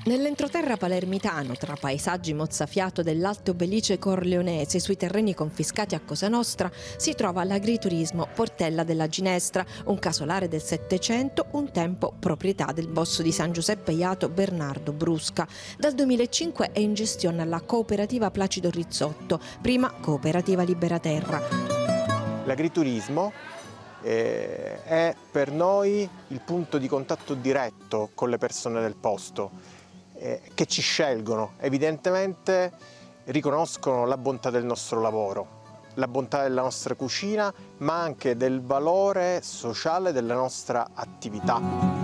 Nell'entroterra palermitano, tra paesaggi mozzafiato dell'Alto Belice corleonese sui terreni confiscati a Cosa Nostra, si trova l'agriturismo Portella della Ginestra, un casolare del Settecento, un tempo proprietà del boss di San Giuseppe Jato Bernardo Brusca. Dal 2005 è in gestione alla cooperativa Placido Rizzotto, prima cooperativa Liberaterra. L'agriturismo è per noi il punto di contatto diretto con le persone del posto, che ci scelgono, evidentemente riconoscono la bontà del nostro lavoro, la bontà della nostra cucina, ma anche del valore sociale della nostra attività.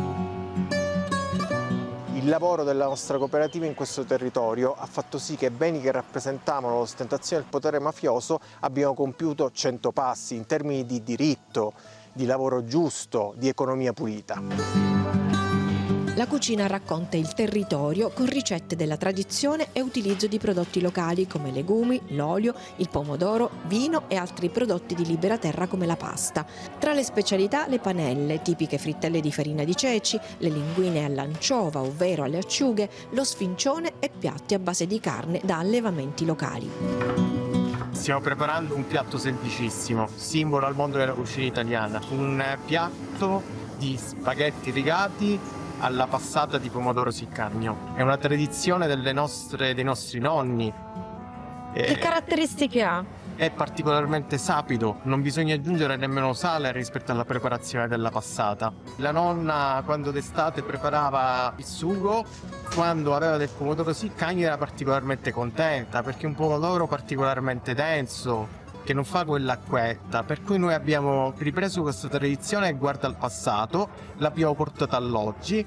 Il lavoro della nostra cooperativa in questo territorio ha fatto sì che beni che rappresentavano l'ostentazione del potere mafioso abbiano compiuto 100 passi in termini di diritto, di lavoro giusto, di economia pulita. La cucina racconta il territorio con ricette della tradizione e utilizzo di prodotti locali come legumi, l'olio, il pomodoro, vino e altri prodotti di Liberaterra come la pasta. Tra le specialità le panelle, tipiche frittelle di farina di ceci, le linguine all'anciova, ovvero alle acciughe, lo sfincione e piatti a base di carne da allevamenti locali. Stiamo preparando un piatto semplicissimo, simbolo al mondo della cucina italiana, un piatto di spaghetti rigati alla passata di pomodoro siccagno. È una tradizione dei nostri nonni. Che caratteristiche ha? È particolarmente sapido, non bisogna aggiungere nemmeno sale rispetto alla preparazione della passata. La nonna, quando d'estate preparava il sugo, quando aveva del pomodoro siccagno era particolarmente contenta, perché è un pomodoro particolarmente denso, che non fa quell'acquetta, per cui noi abbiamo ripreso questa tradizione e guarda al passato, l'abbiamo portata all'oggi.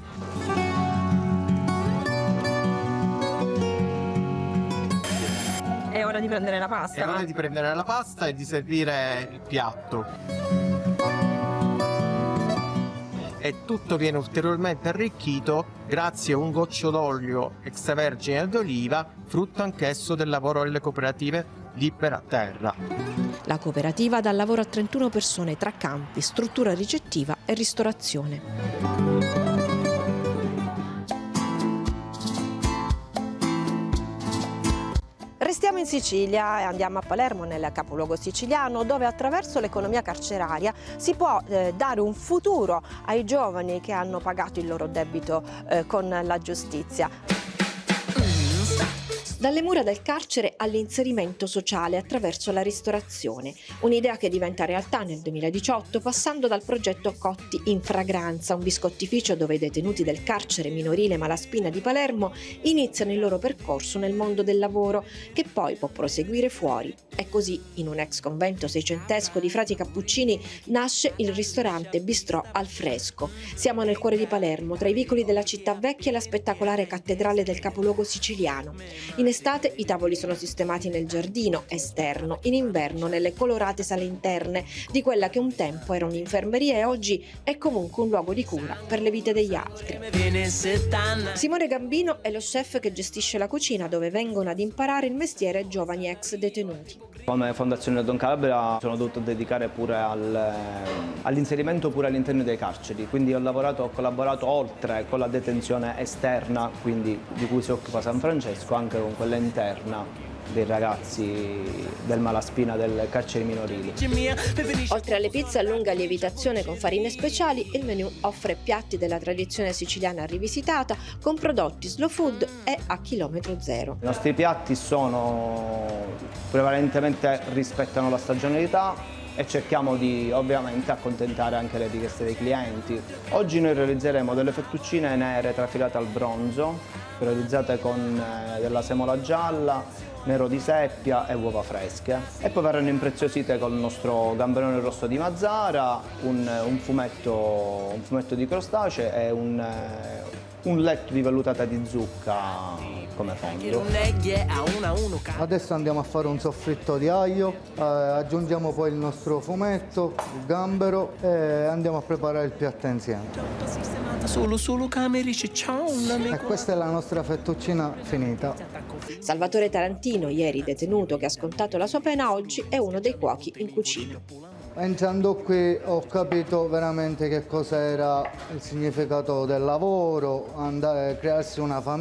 È ora di prendere la pasta. È ora di prendere la pasta e di servire il piatto. E tutto viene ulteriormente arricchito grazie a un goccio d'olio extravergine d'oliva, frutto anch'esso del lavoro delle cooperative Liberaterra. La cooperativa dà lavoro a 31 persone tra campi, struttura ricettiva e ristorazione. Restiamo in Sicilia e andiamo a Palermo, nel capoluogo siciliano, dove attraverso l'economia carceraria si può dare un futuro ai giovani che hanno pagato il loro debito con la giustizia. Dalle mura del carcere all'inserimento sociale attraverso la ristorazione, un'idea che diventa realtà nel 2018 passando dal progetto Cotti in Fragranza, un biscottificio dove i detenuti del carcere minorile Malaspina di Palermo iniziano il loro percorso nel mondo del lavoro, che poi può proseguire fuori. E così, in un ex convento seicentesco di frati cappuccini, nasce il ristorante Bistrò al Fresco. Siamo nel cuore di Palermo, tra i vicoli della città vecchia e la spettacolare cattedrale del capoluogo siciliano. In estate i tavoli sono sistemati nel giardino esterno, in inverno nelle colorate sale interne di quella che un tempo era un'infermeria e oggi è comunque un luogo di cura per le vite degli altri. Simone Gambino è lo chef che gestisce la cucina, dove vengono ad imparare il mestiere giovani ex detenuti. Come Fondazione Don Calabria sono dovuto dedicare pure all'inserimento pure all'interno dei carceri, quindi ho collaborato oltre con la detenzione esterna, quindi di cui si occupa San Francesco, anche con quella interna dei ragazzi del Malaspina, del carcere minorili. Oltre alle pizze a lunga lievitazione con farine speciali, il menù offre piatti della tradizione siciliana rivisitata con prodotti slow food e a chilometro zero. I nostri piatti prevalentemente rispettano la stagionalità e cerchiamo di ovviamente accontentare anche le richieste dei clienti. Oggi noi realizzeremo delle fettuccine nere trafilate al bronzo, realizzate con della semola gialla, nero di seppia e uova fresche, e poi verranno impreziosite con il nostro gamberone rosso di Mazzara, un fumetto di crostacee e un letto di vellutata di zucca come fondo. Adesso andiamo a fare un soffritto di aglio, aggiungiamo poi il nostro fumetto, il gambero e andiamo a preparare il piatto insieme. E questa è la nostra fettuccina finita. Salvatore Tarantino, ieri detenuto che ha scontato la sua pena, oggi è uno dei cuochi in cucina. Entrando qui ho capito veramente che cos'era il significato del lavoro, crearsi una famiglia.